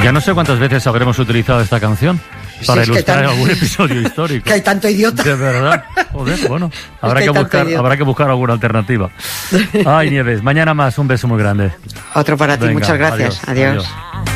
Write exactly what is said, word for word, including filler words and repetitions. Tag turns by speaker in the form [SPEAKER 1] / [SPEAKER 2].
[SPEAKER 1] Ya no sé cuántas veces habremos utilizado esta canción para
[SPEAKER 2] si es
[SPEAKER 1] ilustrar
[SPEAKER 2] que tan...
[SPEAKER 1] algún episodio histórico.
[SPEAKER 2] Que hay tanto idiota.
[SPEAKER 1] De verdad. Joder, bueno, habrá
[SPEAKER 2] es que,
[SPEAKER 1] que,
[SPEAKER 2] que
[SPEAKER 1] buscar,
[SPEAKER 2] idiota.
[SPEAKER 1] habrá que buscar alguna alternativa. Ay, Nieves, mañana más, un beso muy grande.
[SPEAKER 2] Otro para ti,
[SPEAKER 1] Venga,
[SPEAKER 2] muchas gracias.
[SPEAKER 1] adiós.
[SPEAKER 2] adiós.
[SPEAKER 1] adiós.